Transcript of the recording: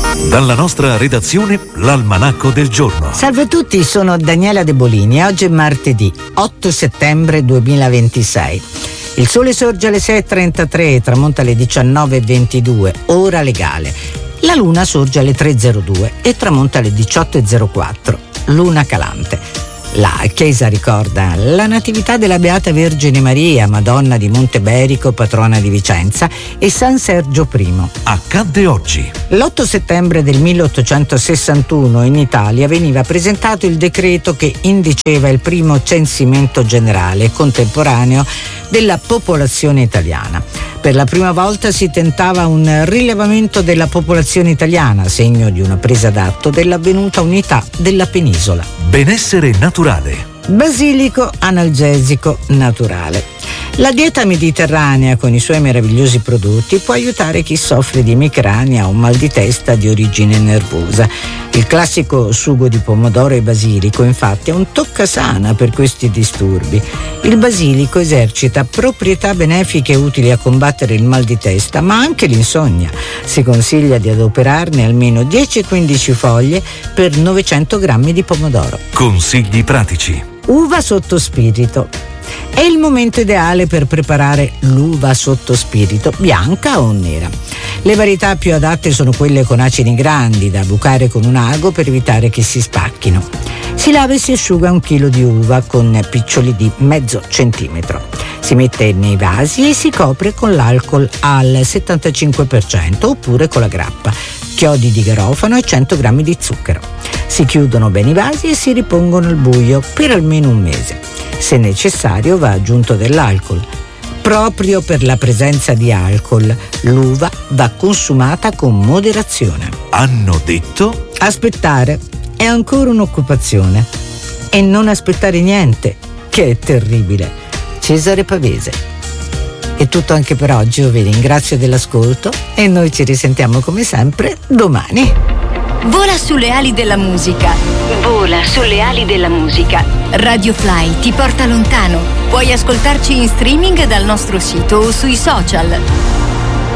Dalla nostra redazione, l'Almanacco del giorno. Salve a tutti, sono Daniela De Bolini e oggi è martedì 8 settembre 2026. Il sole sorge alle 6.33 e tramonta alle 19.22, ora legale. La luna sorge alle 3.02 e tramonta alle 18.04, luna calante. La chiesa ricorda la natività della Beata Vergine Maria, Madonna di Monteberico, patrona di Vicenza, e San Sergio I. Accadde oggi. L'8 settembre del 1861 in Italia veniva presentato il decreto che indiceva il primo censimento generale contemporaneo della popolazione italiana. Per la prima volta si tentava un rilevamento della popolazione italiana, segno di una presa d'atto dell'avvenuta unità della penisola. Benessere naturale. Basilico analgesico naturale. La dieta mediterranea con i suoi meravigliosi prodotti può aiutare chi soffre di emicrania o mal di testa di origine nervosa. Il classico sugo di pomodoro e basilico infatti è un toccasana per questi disturbi. Il basilico esercita proprietà benefiche utili a combattere il mal di testa, ma anche l'insonnia. Si consiglia di adoperarne almeno 10-15 foglie per 900 grammi di pomodoro. Consigli pratici. Uva sotto spirito. È il momento ideale per preparare l'uva sotto spirito, bianca o nera. Le varietà più adatte sono quelle con acini grandi, da bucare con un ago per evitare che si spacchino. Si lava e si asciuga 1 chilo di uva con piccioli di mezzo centimetro. Si mette nei vasi e si copre con l'alcol al 75% oppure con la grappa, chiodi di garofano e 100 grammi di zucchero. Si chiudono bene i vasi e si ripongono al buio per almeno un mese. Se necessario va aggiunto dell'alcol. Proprio per la presenza di alcol, l'uva va consumata con moderazione. Hanno detto? Aspettare è ancora un'occupazione. E non aspettare niente, che è terribile. Cesare Pavese. È tutto anche per oggi, io vi ringrazio dell'ascolto e noi ci risentiamo come sempre domani. Vola sulle ali della musica. Vola sulle ali della musica. Radio Fly ti porta lontano. Puoi ascoltarci in streaming dal nostro sito o sui social.